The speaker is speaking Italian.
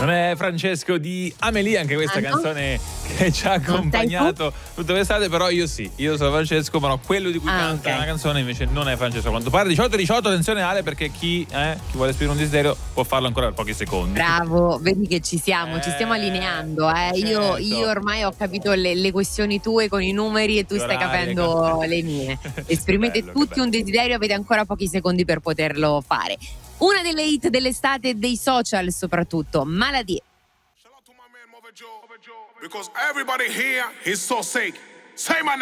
Non è Francesco di Amelie, anche questa canzone che ci ha accompagnato tutta l'estate, però io sono Francesco, però quello di cui canta la canzone invece non è Francesco. A quanto pare 18, attenzione Ale, perché chi vuole esprimere un desiderio può farlo ancora per pochi secondi. Bravo, vedi che ci stiamo allineando. Certo. Io ormai ho capito le questioni tue con i numeri e tu stai capendo le mie. Esprimete tutti un desiderio, avete ancora pochi secondi per poterlo fare. Una delle hit dell'estate e dei social soprattutto, Maladie. Because everybody here is so sick. Say my name.